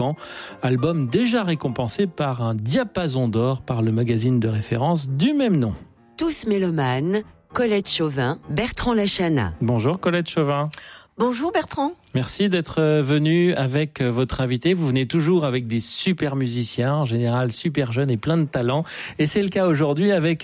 Album déjà récompensé par un diapason d'or par le magazine de référence du même nom. Tous mélomanes, Colette Chauvin, Bertrand Lachana. Bonjour Colette Chauvin. Bonjour Bertrand. Merci d'être venu avec votre invité. Vous venez toujours avec des super musiciens, en général super jeunes et plein de talent. Et c'est le cas aujourd'hui avec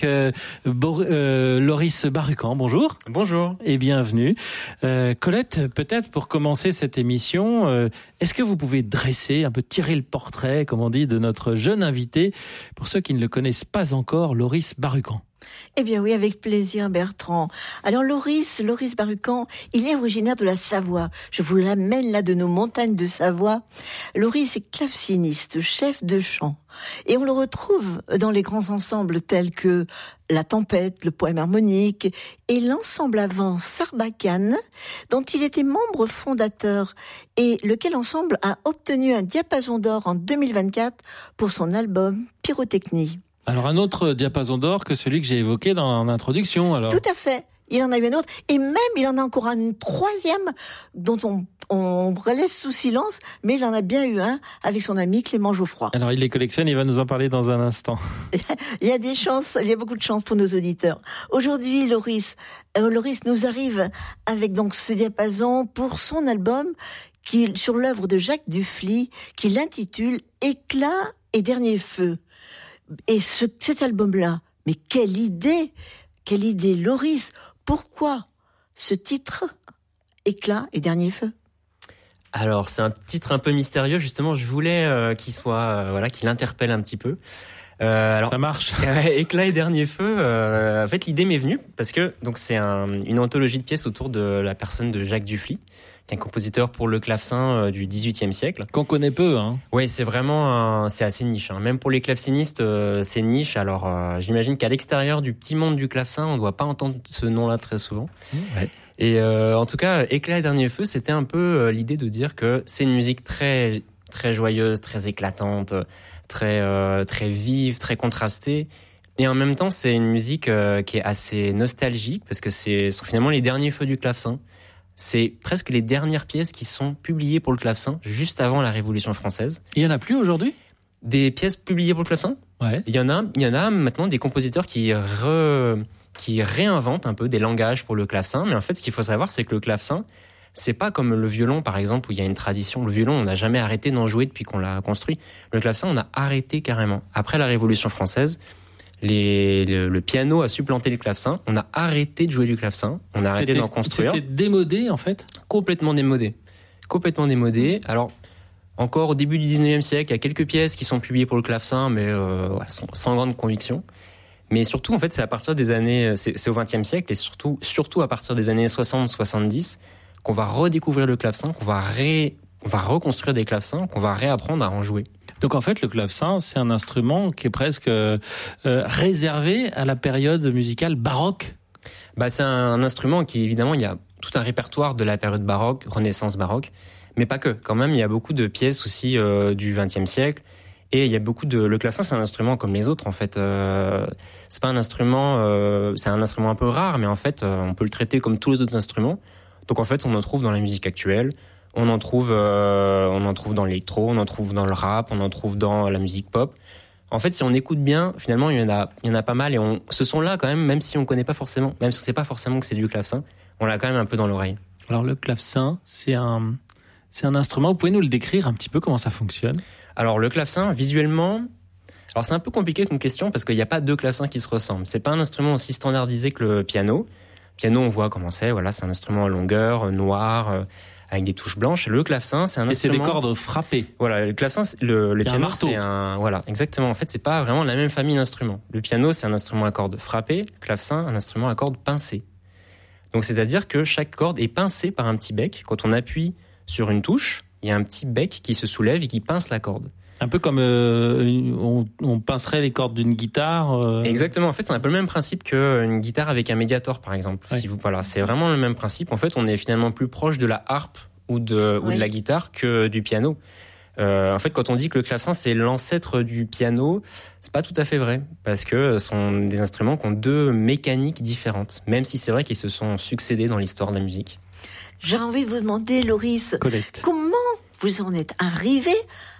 Loris Barucan. Bonjour. Bonjour. Et bienvenue. Colette, peut-être pour commencer cette émission, est-ce que vous pouvez dresser, un peu tirer le portrait, comme on dit, de notre jeune invité, pour ceux qui ne le connaissent pas encore, Loris Barucan? Eh bien oui, avec plaisir Bertrand. Alors Loris Barucan, il est originaire de la Savoie. Je vous l'amène là de nos montagnes de Savoie. Loris est claveciniste, chef de chant. Et on le retrouve dans les grands ensembles tels que La Tempête, le Poème harmonique et l'ensemble avant Sarbacane, dont il était membre fondateur et lequel ensemble a obtenu un diapason d'or en 2024 pour son album Pyrotechnie. Alors un autre diapason d'or que celui que j'ai évoqué dans l'introduction, alors. Tout à fait. Il en a eu un autre. Et même, il en a encore un troisième dont on laisse sous silence, mais il en a bien eu un avec son ami Clément Geoffroy. Alors il les collectionne, il va nous en parler dans un instant. Il y a des chances, il y a beaucoup de chance pour nos auditeurs. Aujourd'hui, Loris nous arrive avec donc ce diapason pour son album sur l'œuvre de Jacques Dufly, qui l'intitule Éclat et dernier feu. Et cet album-là, mais quelle idée, Loris. Pourquoi ce titre, Éclat et dernier feu? Alors, c'est un titre un peu mystérieux, justement, je voulais qu'il interpelle un petit peu. Alors, ça marche. Éclat et dernier feu, en fait, l'idée m'est venue parce que donc c'est une anthologie de pièces autour de la personne de Jacques Dufly, qui est un compositeur pour le clavecin du XVIIIe siècle. Qu'on connaît peu, hein. Oui, c'est vraiment c'est assez niche, hein. Même pour les clavecinistes, c'est niche. Alors, j'imagine qu'à l'extérieur du petit monde du clavecin, on ne doit pas entendre ce nom-là très souvent. Ouais. Et en tout cas, Éclat et dernier feu, c'était un peu l'idée de dire que c'est une musique très très joyeuse, très éclatante, très vive, très contrastée. Et en même temps, c'est une musique qui est assez nostalgique parce que sont finalement les derniers feux du clavecin. C'est presque les dernières pièces qui sont publiées pour le clavecin juste avant la Révolution française. Il y en a plus aujourd'hui ? Des pièces publiées pour le clavecin ? Ouais. Il y en a maintenant des compositeurs qui réinventent un peu des langages pour le clavecin. Mais en fait, ce qu'il faut savoir, c'est que le clavecin, c'est pas comme le violon, par exemple, où il y a une tradition. Le violon, on n'a jamais arrêté d'en jouer depuis qu'on l'a construit. Le clavecin, on a arrêté carrément. Après la Révolution française, le piano a supplanté le clavecin. On a arrêté de jouer du clavecin. On a arrêté d'en construire. C'était démodé, en fait ? Complètement démodé. Alors, encore au début du 19e siècle, il y a quelques pièces qui sont publiées pour le clavecin, mais sans grande conviction. Mais surtout, en fait, c'est à partir des années, c'est au 20e siècle, et surtout à partir des années 60-70, qu'on va redécouvrir le clavecin, qu'on va reconstruire des clavecins, qu'on va réapprendre à en jouer. Donc en fait, le clavecin, c'est un instrument qui est presque réservé à la période musicale baroque. C'est un instrument qui, évidemment, il y a tout un répertoire de la période baroque, Renaissance baroque, mais pas que. Quand même, il y a beaucoup de pièces aussi du XXe siècle. Et il y a le clavecin, c'est un instrument comme les autres, en fait. C'est pas un instrument, c'est un instrument un peu rare, mais en fait, on peut le traiter comme tous les autres instruments. Donc en fait, on en trouve dans la musique actuelle, on en trouve dans l'électro, on en trouve dans le rap, on en trouve dans la musique pop. En fait, si on écoute bien, finalement, il y en a pas mal, et ce son-là, quand même si on connaît pas forcément, même si on sait pas forcément que c'est du clavecin, on l'a quand même un peu dans l'oreille. Alors le clavecin, c'est un instrument. Vous pouvez nous le décrire un petit peu, comment ça fonctionne ? Alors le clavecin, visuellement, alors c'est un peu compliqué comme question parce qu'il n'y a pas deux clavecins qui se ressemblent. C'est pas un instrument aussi standardisé que le piano. Le piano, on voit comment c'est. Voilà, c'est un instrument à longueur, noir, avec des touches blanches. Le clavecin, c'est un instrument. Et c'est des cordes frappées. Voilà, le clavecin, le piano, c'est voilà, exactement. En fait, c'est pas vraiment la même famille d'instruments. Le piano, c'est un instrument à cordes frappées. Le clavecin, un instrument à cordes pincées. Donc, c'est-à-dire que chaque corde est pincée par un petit bec. Quand on appuie sur une touche, il y a un petit bec qui se soulève et qui pince la corde. Un peu comme on pincerait les cordes d'une guitare. Exactement. En fait, c'est un peu le même principe qu'une guitare avec un médiator, par exemple. Ouais. Voilà, c'est vraiment le même principe. En fait, on est finalement plus proche de la harpe ou de la guitare que du piano. En fait, quand on dit que le clavecin c'est l'ancêtre du piano, c'est pas tout à fait vrai parce que ce sont des instruments qui ont deux mécaniques différentes. Même si c'est vrai qu'ils se sont succédés dans l'histoire de la musique. J'ai envie de vous demander, Loris, Colette, comment vous en êtes arrivé